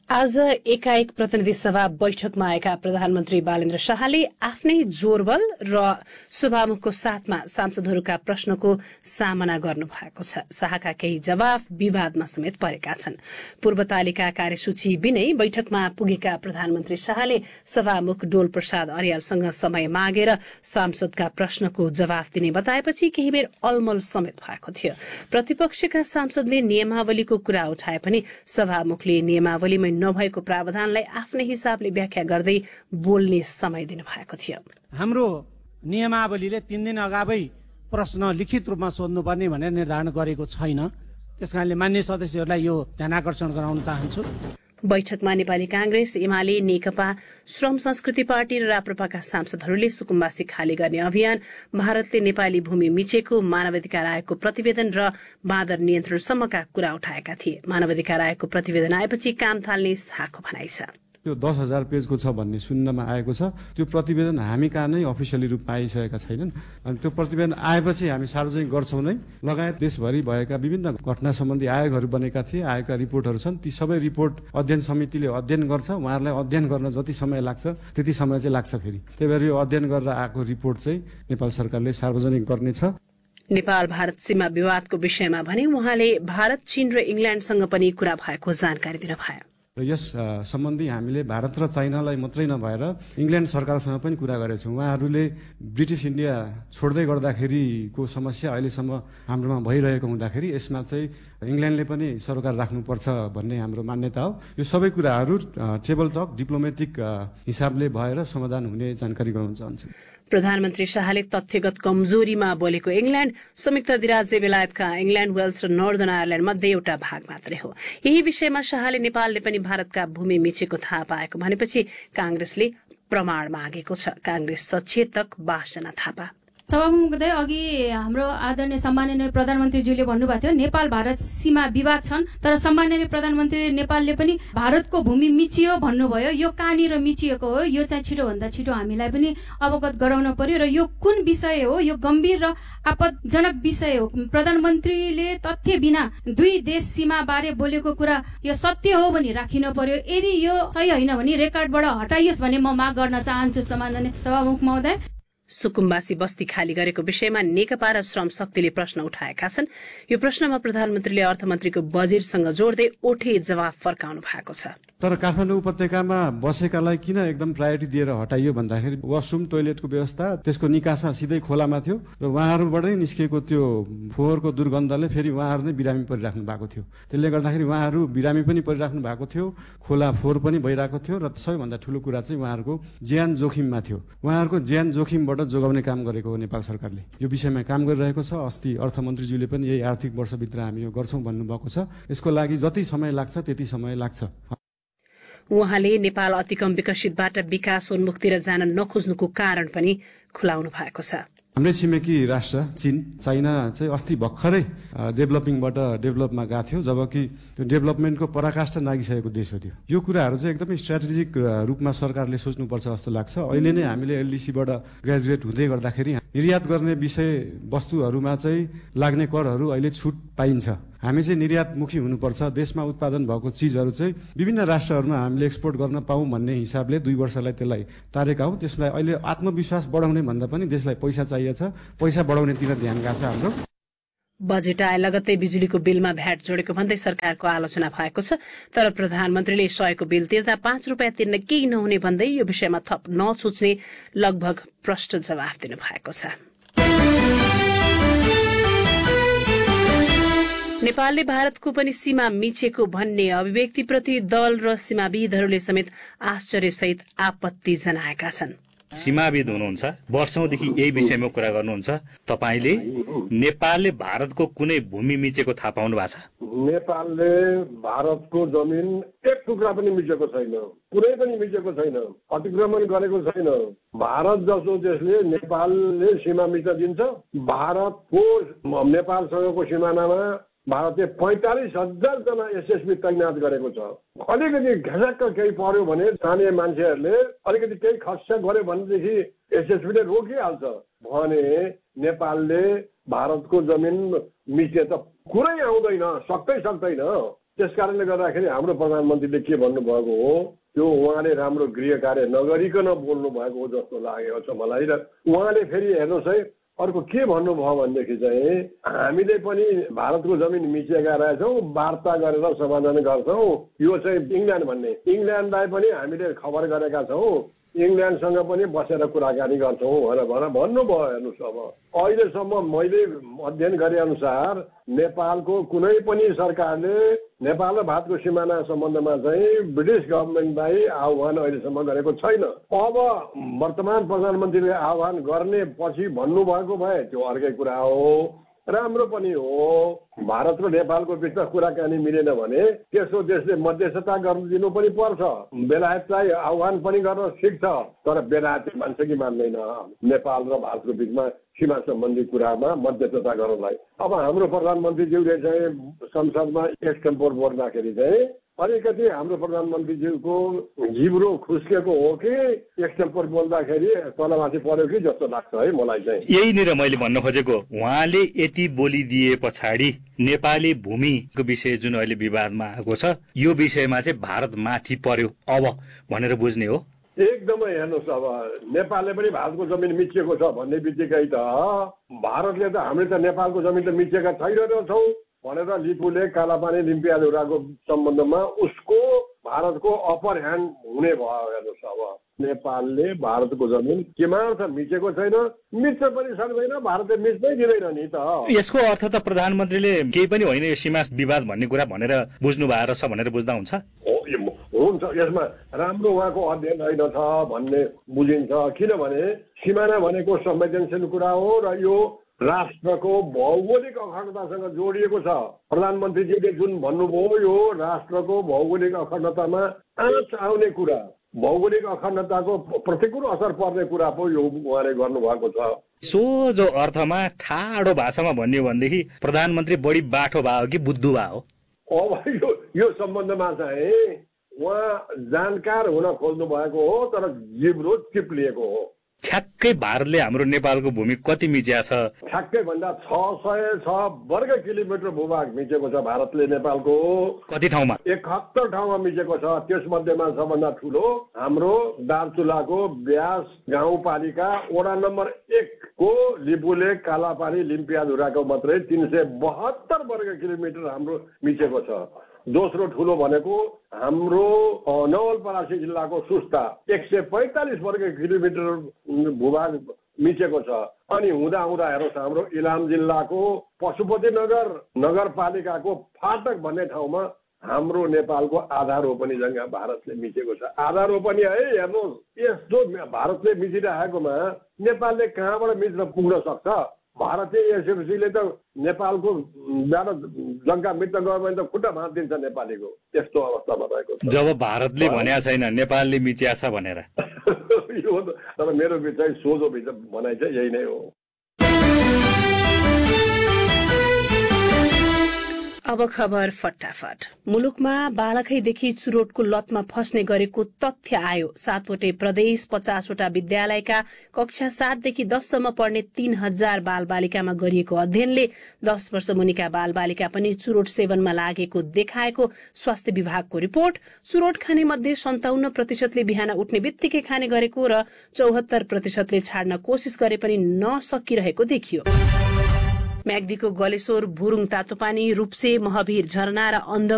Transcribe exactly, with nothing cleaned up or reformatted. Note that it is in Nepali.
आज एकाएक प्रतिनिधि सभा बैठकमा आएका प्रधानमन्त्री बालेन्द्र शाहले आफ्नै जोरबल र सभामुखको साथमा सांसदहरूका प्रश्नको सामना गर्नुभएको छ। शाहका केही जवाफ विवादमा समेत परेका छन्। पूर्व तालिका कार्यसूची बिनै बैठकमा पुगेका प्रधानमन्त्री शाहले सभामुख डोल प्रसाद अर्यालसँग समय मागेर सांसदका प्रश्नको जवाफ दिने बताएपछि केही बेर अलमल समेत भएको थियो। प्रतिपक्षका सांसदले नियमावलीको कुरा उठाए पनि सभामुखले नियमावलीमा नभएको प्रावधानलाई आफ्नै हिसाबले व्याख्या गर्दै बोल्ने समय दिनु भएको थियो। हाम्रो नियमावलीले तीन दिन अगावै प्रश्न लिखित रूपमा सोध्नुपर्ने भनेर निर्धारण गरेको छैन। त्यसकारणले मान्य सदस्यहरूलाई यो ध्यान आकर्षण गराउन चाहन्छु। बैठकमा नेपाली कांग्रेस, एमाले, नेकपा, श्रम संस्कृति पार्टी र राप्रपाका सांसदहरूले सुकुम्बासी खाली गर्ने अभियान, भारतले नेपाली भूमि मिचेको, मानवाधिकार आयोगको प्रतिवेदन र बाँदर नियन्त्रणसम्मका कुरा उठाएका थिए। मानवाधिकार आयोगको प्रतिवेदन आएपछि काम थाल्ने शाहको भनाइ छ। त्यो दस हजार पेजको छ भन्ने सुन्नमा आएको छ। त्यो प्रतिवेदन हामी कहाँ नै अफिसियली रूपमा आइसकेका छैनन्। अनि त्यो प्रतिवेदन आएपछि हामी सार्वजनिक गर्छौँ नै। लगायत देशभरि भएका विभिन्न घटना सम्बन्धी आयोगहरू बनेका थिए, आयोगका रिपोर्टहरू छन्। ती सबै रिपोर्ट अध्ययन समितिले अध्ययन गर्छ। उहाँहरूलाई अध्ययन गर्न जति समय लाग्छ त्यति समय चाहिँ लाग्छ। फेरि त्यही भएर यो अध्ययन गरेर आएको रिपोर्ट चाहिँ नेपाल सरकारले सार्वजनिक गर्नेछ। नेपाल भारत सीमा विवादको विषयमा भने उहाँले भारत, चीन र इङ्ल्याण्डसँग पनि कुरा भएको जानकारी दिनुभयो। र यस सम्बन्धी हामीले भारत र चाइनालाई मात्रै नभएर इङ्ल्यान्ड सरकारसँग पनि कुरा गरेछौँ। उहाँहरूले ब्रिटिस इन्डिया छोड्दै गर्दाखेरिको समस्या अहिलेसम्म हाम्रोमा भइरहेको हुँदाखेरि यसमा चाहिँ इङ्ल्यान्डले पनि सरोकार राख्नुपर्छ भन्ने हाम्रो मान्यता हो। यो सबै कुराहरू टेबल टक डिप्लोमेटिक हिसाबले भएर समाधान हुने जानकारी गराउन चाहन्छु। प्रधानमन्त्री शाहले तथ्यगत कमजोरीमा बोलेको इङ्ल्याण्ड संयुक्त अधिराज्य बेलायतका इङ्ल्याण्ड, वेल्स र नर्दर्न आयरल्याण्ड मध्ये एउटा भाग मात्रै हो। यही विषयमा शाहले नेपालले पनि भारतका भूमि मिचेको थाहा पाएको भनेपछि कांग्रेसले प्रमाण मागेको छ। कांग्रेस सचेतक बासजना थापा सभामुख महोदय, अघि हाम्रो आदरणीय सम्माननीय प्रधानमन्त्रीज्यूले भन्नुभएको थियो नेपाल भारत सीमा विवाद छन्, तर सम्माननीय प्रधानमन्त्री नेपालले पनि भारतको भूमि मिचियो भन्नुभयो। यो कहाँनिर मिचिएको हो यो चाहिँ छिटोभन्दा छिटो हामीलाई पनि अवगत गराउन पर्यो र यो कुन विषय हो? यो गम्भीर र आपदजनक विषय हो। प्रधानमन्त्रीले तथ्य बिना दुई देश सीमा बारे बोलेको कुरा यो सत्य हो भनी राखिन पर्यो। यदि यो सही होइन भने रेकर्डबाट हटाइयोस् भन्ने म माग गर्न चाहन्छु सभामुख सभामुख महोदय। सुकुम्बासी बस्ती खाली गरेको विषयमा नेकपा र श्रम शक्तिले प्रश्न उठाएका छन्। यो प्रश्नमा प्रधानमन्त्रीले अर्थमन्त्रीको बजेटसँग जोड्दै ओठे जवाफ फर्काउनु भएको छ। तर काठमाडौँ उपत्यकामा बसेकालाई किन एकदम प्रायोरिटी दिएर हटाइयो भन्दाखेरि वासरुम टोयलेटको व्यवस्था, त्यसको निकासा सिधै खोलामा थियो र उहाँहरूबाटै निस्किएको त्यो फोहोरको दुर्गन्धले फेरि उहाँहरू नै बिरामी परिराख्नु भएको थियो। त्यसले गर्दाखेरि उहाँहरू बिरामी पनि परिराख्नु भएको थियो, खोला फोहोर पनि भइरहेको थियो र सबैभन्दा ठुलो कुरा चाहिँ उहाँहरूको ज्यान जोखिममा थियो। उहाँहरूको ज्यान जोखिमबाट जोगाउने काम गरेको हो नेपाल सरकारले। यो विषयमा काम गरिरहेको छ। अस्ति अर्थमन्त्रीज्यूले पनि यही आर्थिक वर्षभित्र हामी यो गर्छौँ भन्नुभएको छ। यसको लागि जति समय लाग्छ त्यति समय लाग्छ। उहाँले नेपाल अति कम विकसितबाट विकासोन्मुखतिर जान नखोज्नुको कारण पनि खुलाउनु भएको छ। हाम्रै छिमेकी राष्ट्र चीन, चाइना चाहिँ अस्ति भर्खरै डेभलपिङबाट डेभलपमा गएको थियो, जबकि त्यो डेभलपमेन्टको पराकाष्ठा नागिसकेको देश हो त्यो। यो कुराहरू चाहिँ एकदमै स्ट्राटेजिक रूपमा सरकारले सोच्नुपर्छ जस्तो लाग्छ। अहिले नै हामीले एलडीसीबाट ग्रेजुएट हुँदै गर्दाखेरि निर्यात गर्ने विषय वस्तुहरूमा चाहिँ लाग्ने करहरू अहिले छुट पाइन्छ। हामी चाहिँ निर्यातमुखी हुनुपर्छ। देशमा उत्पादन भएको चिजहरू चाहिँ विभिन्न राष्ट्रहरूमा हामीले एक्सपोर्ट गर्न पाऊँ भन्ने हिसाबले दुई वर्षलाई त्यसलाई तारेका हौँ। त्यसलाई अहिले आत्मविश्वास बढाउने भन्दा पनि देशलाई पैसा चाहिएको छ, पैसा बढाउनेतिर ध्यान गएको छ हाम्रो। बजेट आए लगत्तै बिजुलीको बिलमा भ्याट जोडेको भन्दै सरकारको आलोचना भएको छ। तर प्रधानमन्त्रीले सयको बिल तिर्दा पाँच रुपियाँ तिर्न केही नहुने भन्दै यो विषयमा थप नसोच्ने लगभग प्रष्ट जवाफ दिनुभएको छ। नेपालले भारतको पनि सीमा मिचेको भन्ने अभिव्यक्तिप्रति दल र सीमाविदहरूले समेत आश्चर्यसहित आपत्ति जनाएका छन्। सीमाविद हुनुहुन्छ, वर्षौंदेखि यही विषयमा कुरा गर्नुहुन्छ। तपाईले नेपालले भारतको कुनै भूमि मिचेको थाहा पाउनु भएको छ? नेपालले भारतको जमिन एक टुक्रा पनि मिचेको छैन, कुनै पनि मिचेको छैन, अतिक्रमण गरेको छैन। भारत जसो देशले नेपालले सीमा मिच्न दिन्छ? भारतको नेपालसँगको सिमानामा भारतले पैंतालिस हजार जना एसएसबी तैनात गरेको छ। अलिकति घसक्क केही पर्यो भने स्थानीय मान्छेहरूले अलिकति केही खर्च गर्यो भनेदेखि एसएसबीले रोकिहाल्छ भने नेपालले भारतको जमिन मिच्ने त कुरै आउँदैन, सक्दै सक्दैन। त्यस कारणले गर्दाखेरि हाम्रो प्रधानमन्त्रीले के भन्नुभएको हो त्यो उहाँले राम्रो गृह कार्य नगरिकन बोल्नु भएको हो जस्तो लागेको छ मलाई। र उहाँले फेरि हेर्नुहोस् है अर्को के भन्नुभयो भनेदेखि चाहिँ हामीले पनि भारतको जमिन मिचेका रहेछौँ, वार्ता गरेर समाधान गर्छौँ। यो चाहिँ इङ्ल्यान्ड भन्ने इङ्ल्यान्डलाई पनि हामीले खबर गरेका छौँ, इङ्ल्यान्डसँग पनि बसेर कुराकानी गर्छौँ भनेर भनेर भन्नुभयो। हेर्नुहोस् अब अहिलेसम्म मैले अध्ययन गरे अनुसार नेपालको कुनै पनि सरकारले नेपाल र भारतको सिमाना सम्बन्धमा चाहिँ ब्रिटिस गभर्मेन्टलाई आह्वान अहिलेसम्म गरेको छैन। अब वर्तमान प्रधानमन्त्रीले आह्वान गर्ने पछि भन्नुभएको भए त्यो अर्कै कुरा हो, राम्रो पनि हो। भारत र नेपालको बिचमा कुराकानी मिलेन भने त्यसो देशले मध्यस्थता गर्न दिनु पनि पर्छ। बेलायतलाई आह्वान पनि गर्न सिक्छ, तर बेलायतले मान्छ कि मान्दैन नेपाल र भारतको बिचमा सीमा सम्बन्धी कुरामा मध्यस्थता गर्नलाई। अब हाम्रो प्रधानमन्त्रीज्यूले चाहिँ संसदमा एक्सटेम्पोर बोल्दाखेरि चाहिँ अलिकति हाम्रो प्रधानमन्त्रीज्यूको जिब्रो खुस्केको हो कि एक्सटेम्पोर बोल्दाखेरि तलमाथि पर्यो कि जस्तो लाग्छ है मलाई चाहिँ। यहीनिर मैले भन्न खोजेको उहाँले यति बोलिदिए पछाडि नेपाली भूमिको विषय जुन अहिले विवादमा आएको छ यो विषयमा चाहिँ भारत माथि पर्यो अब भनेर बुझ्ने हो। एकदमै हेर्नुहोस् अब नेपालले पनि भारतको जमिन मिचिएको छ भन्ने बित्तिकै त भारतले त हामीले त नेपालको जमिन त मिचेका छैनछौँ भनेर लिपुले कालापानी लिम्पियाधुराको सम्बन्धमा उसको भारतको अप्पर ह्यान्ड हुने भयो। हेर्नुहोस् अब नेपालले भारतको जमिन केमा छ मिचेको छैन, मिच्न पनि सक्दैन, भारतले मिच्नै दिँदैन नि त। यसको अर्थ त प्रधानमन्त्रीले केही पनि होइन यो सीमा विवाद भन्ने कुरा भनेर बुझ्नु भएको छ भनेर बुझ्दा हुन्छ। हुन्छ यसमा राम्रो उहाँको अध्ययन रहेनछ भन्ने बुझिन्छ, किनभने सिमाना भनेको संवेदनशील कुरा हो र यो राष्ट्रको भौगोलिक अखण्डतासँग जोडिएको छ। प्रधानमन्त्रीजीले जुन भन्नुभयो यो राष्ट्रको भौगोलिक अखण्डतामा आँच आउने कुरा, भौगोलिक अखण्डताको प्रतिकूल असर पर्ने कुरा पो यो उहाँले गर्नुभएको छ। सोझो अर्थमा ठाडो भाषामा भन्यो भनेदेखि प्रधानमन्त्री बढी बाठो भयो कि बुद्धु भयो? अब यो यो सम्बन्धमा चाहिँ उहाँ जानकार हुन खोज्नु भएको हो तर जिब्रो चिप्लिएको हो। ठ्याक्कै भारतले हाम्रो नेपालको भूमि कति मिचिया छ? ठ्याक्कै भन्दा छ सय छ वर्ग किलोमिटर भूभाग मिचेको छ भारतले नेपालको। कति ठाउँमा? एकहत्तर ठाउँमा मिचेको छ। त्यसमध्येमा सबभन्दा ठुलो हाम्रो दार्चुलाको ब्यास गाउँपालिका वडा नम्बर एक को लिपुले कालापानी लिम्पियाधुराको मात्रै तीन सय बहत्तर वर्ग किलोमिटर हाम्रो मिचेको छ। दोस्रो ठुलो भनेको हाम्रो नवलपरासी जिल्लाको सुस्ता एक सय पैँतालिस वर्ग किलोमिटर भूभाग मिचेको छ। अनि हुँदा हुँदा हेर्नुहोस् हाम्रो इलाम जिल्लाको पशुपतिनगर नगरपालिकाको फाटक भन्ने ठाउँमा हाम्रो नेपालको आधा रोपनी जग्गा भारतले मिचेको छ। आधा रोपनी है हेर्नुहोस्, यस्तो भारतले मिचिरहेकोमा नेपालले कहाँबाट मिच्न पुग्न सक्छ? भारतीय एसएफसीले त नेपालको जग्गा मिच्न गयो भने त खुट्टा भाँचिदिन्छ नेपालीको। त्यस्तो अवस्थामा रहेको छ। जब भारतले भनेको छैन नेपालले मिचिया छ भनेर यो तर मेरो विचार सोझो विचार भनाइ चाहिँ यही नै हो। अब खबर फटाफट। मुलुकमा बालकैदेखि चुरोटको लतमा फस्ने गरेको तथ्य आयो। सातवटै प्रदेश पचासवटा विद्यालयका कक्षा सातदेखि दससम्म पढ्ने तीन हजार बाल बालिकामा गरिएको अध्ययनले दस वर्ष मुनिका बाल बालिका पनि चुरोट सेवनमा लागेको देखाएको स्वास्थ्य विभागको रिपोर्ट। चुरोट खाने मध्ये सन्ताउन्न प्रतिशतले बिहान उठ्ने बित्तिकै खाने गरेको र चौहत्तर प्रतिशतले छाड्न कोसिस गरे पनि नसकिरहेको देखियो। म्याग्दीको गलेश्वर, भुरुङ, तातोपानी, रूप्से, महावीर झरना र अन्ध